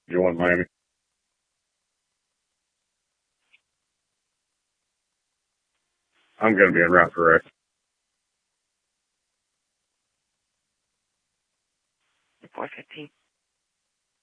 You want Miami? I'm going to be en route for Rex. 4:15.